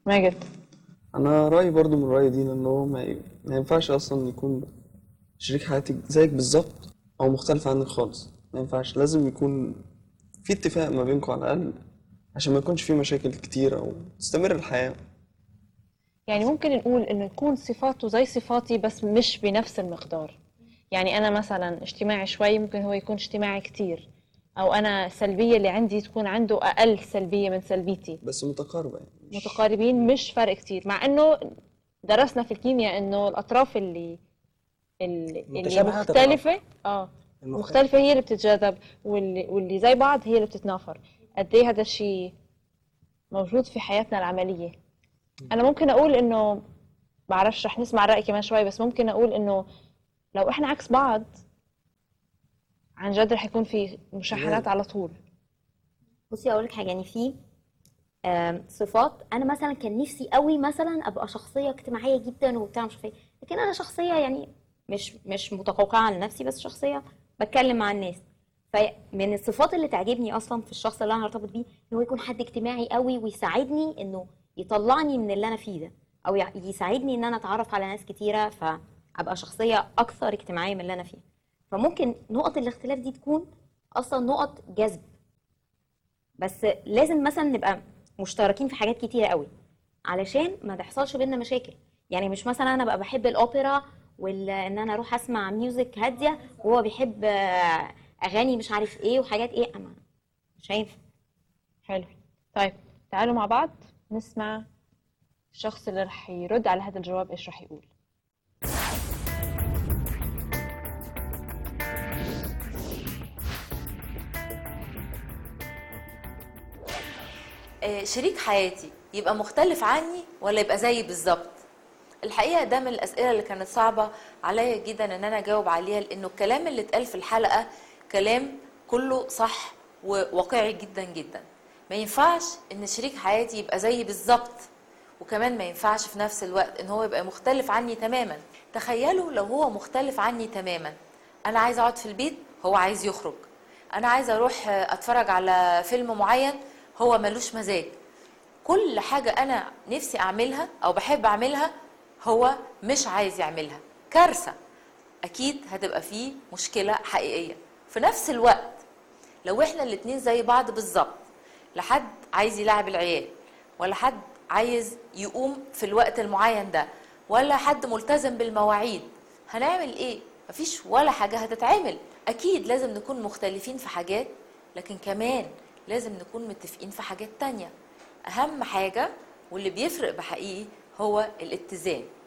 ماجد. انا رايي برضو من راي دينا ان هو ما ينفعش اصلا يكون شريك حياتك زيك بالظبط او مختلف عنك خالص. ما ينفعش، لازم يكون في اتفاق ما بينكم على الاقل عشان ما يكونش في مشاكل كتيره وتستمر الحياه. يعني ممكن نقول انه يكون صفاته زي صفاتي بس مش بنفس المقدار. يعني انا مثلا اجتماعي شوي، ممكن هو يكون اجتماعي كتير، او انا السلبية اللي عندي تكون عنده اقل سلبية من سلبيتي. بس متقاربه يعني مش متقاربين مش فرق كتير، مع انه درسنا في الكيمياء انه الاطراف اللي المتشابهة تتقارب. مختلفة، اه المختلف مختلفة هي اللي بتتجاذب، واللي زي بعض هي اللي بتتنافر. قد ايه هذا الشيء موجود في حياتنا العملية. انا ممكن اقول انه، بعرفش رح نسمع الرأي كمان شوي، بس ممكن اقول انه لو احنا عكس بعض عن جد رح يكون في مشاحنات خناقه. على طول. بصي اقول لك حاجه، يعني في صفات انا مثلا كان نفسي قوي مثلا ابقى شخصيه اجتماعيه جدا وبتاع مش عارفه ايه، لكن انا شخصيه يعني مش متقوقعه على نفسي، بس شخصيه بتكلم مع الناس. فمن الصفات اللي تعجبني اصلا في الشخص اللي انا هرتبط بيه ان هو يكون حد اجتماعي قوي ويساعدني انه يطلعني من اللي انا فيه ده، او يساعدني ان انا اتعرف على ناس كتيره فابقى شخصيه اكثر اجتماعيه من اللي انا فيه. فممكن نقط الاختلاف دي تكون اصلا نقط جذب، بس لازم مثلا نبقى مشتركين في حاجات كتيرة قوي علشان ما تحصلش بينا مشاكل. يعني مش مثلا انا بقى بحب الاوبرا وان انا اروح اسمع ميوزك هاديه وهو بيحب اغاني مش عارف ايه وحاجات ايه، اما مش هينفع. حلو. طيب، تعالوا مع بعض نسمع الشخص اللي رح يرد على هذا الجواب ايش رح يقول. شريك حياتي يبقى مختلف عني ولا يبقى زيي بالظبط؟ الحقيقة ده من الأسئلة اللي كانت صعبة عليا جدا ان انا اجاوب عليها، لانه الكلام اللي اتقال في الحلقة كلام كله صح وواقعي جدا جدا. ما ينفعش ان شريك حياتي يبقى زيي بالظبط، وكمان ما ينفعش في نفس الوقت ان هو يبقى مختلف عني تماما. تخيلوا لو هو مختلف عني تماما، انا عايزه اقعد في البيت هو عايز يخرج، انا عايزه اروح اتفرج على فيلم معين هو ملوش مزاج، كل حاجة أنا نفسي أعملها أو بحب أعملها هو مش عايز يعملها. كارثة، أكيد هتبقى فيه مشكلة حقيقية. في نفس الوقت لو إحنا الاتنين زي بعض بالظبط، لا حد عايز يلعب العيال، ولا حد عايز يقوم في الوقت المعين ده، ولا حد ملتزم بالمواعيد، هنعمل إيه؟ مفيش ولا حاجة هتتعمل. أكيد لازم نكون مختلفين في حاجات، لكن كمان لازم نكون متفقين في حاجات تانية. اهم حاجة واللي بيفرق بحقيقي هو الاتزان.